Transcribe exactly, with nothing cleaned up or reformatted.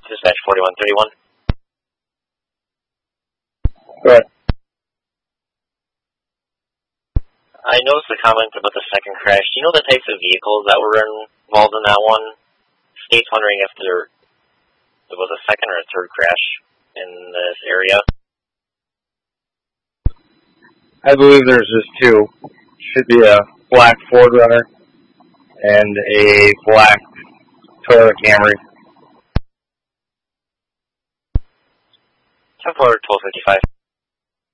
Dispatch forty-one thirty-one. Go ahead. I noticed a comment about the second crash. Do you know the types of vehicles that were involved in that one? State's wondering if there, there was a second or a third crash in this area. I believe there's just two. Should be a black Ford Runner and a black Toyota Camry. ten four, twelve fifty-five.